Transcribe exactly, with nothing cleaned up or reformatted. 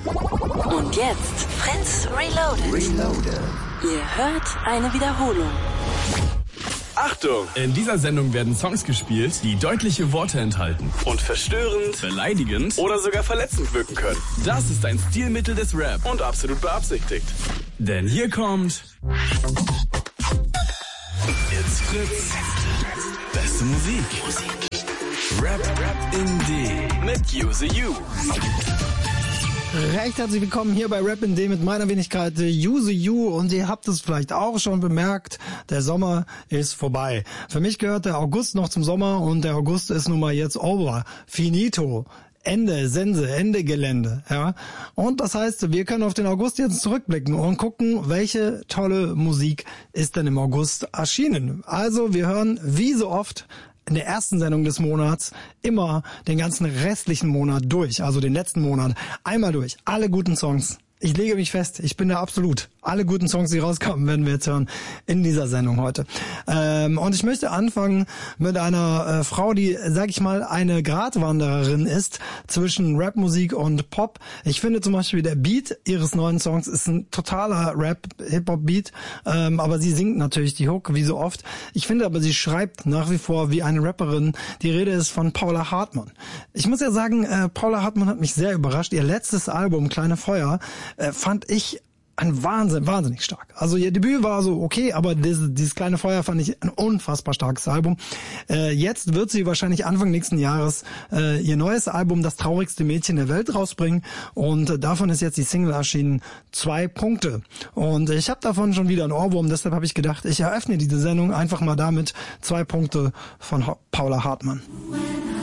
Und jetzt Fritz Reloaded. Reloaded. Ihr hört eine Wiederholung. Achtung! In dieser Sendung werden Songs gespielt, die deutliche Worte enthalten und verstörend, beleidigend oder sogar verletzend wirken können. Das ist ein Stilmittel des Rap und absolut beabsichtigt. Denn hier kommt It's Fritz. Beste Musik. Rap, Rap in D mit Use You. Recht herzlich willkommen hier bei Rap in D mit meiner Wenigkeit Use You, und ihr habt es vielleicht auch schon bemerkt, der Sommer ist vorbei. Für mich gehört der August noch zum Sommer und der August ist nun mal jetzt over. Finito. Ende, Sense, Ende Gelände, ja. Und das heißt, wir können auf den August jetzt zurückblicken und gucken, welche tolle Musik ist denn im August erschienen. Also wir hören wie so oft in der ersten Sendung des Monats immer den ganzen restlichen Monat durch, also den letzten Monat einmal durch, alle guten Songs. Ich lege mich fest, ich bin da absolut. Alle guten Songs, die rauskommen, werden wir jetzt hören in dieser Sendung heute. Ähm, und ich möchte anfangen mit einer äh, Frau, die, sag ich mal, eine Gratwandererin ist zwischen Rapmusik und Pop. Ich finde zum Beispiel, der Beat ihres neuen Songs ist ein totaler Rap-Hip-Hop-Beat, ähm, aber sie singt natürlich die Hook, wie so oft. Ich finde aber, sie schreibt nach wie vor wie eine Rapperin. Die Rede ist von Paula Hartmann. Ich muss ja sagen, äh, Paula Hartmann hat mich sehr überrascht. Ihr letztes Album, Kleine Feuer, äh, fand ich ein Wahnsinn, wahnsinnig stark. Also ihr Debüt war so okay, aber dieses, dieses Kleine Feuer fand ich ein unfassbar starkes Album. Äh, jetzt wird sie wahrscheinlich Anfang nächsten Jahres äh, ihr neues Album, Das traurigste Mädchen der Welt, rausbringen, und äh, davon ist jetzt die Single erschienen, Zwei Punkte. Und ich habe davon schon wieder einen Ohrwurm, deshalb habe ich gedacht, ich eröffne diese Sendung einfach mal damit, Zwei Punkte von Paula Hartmann.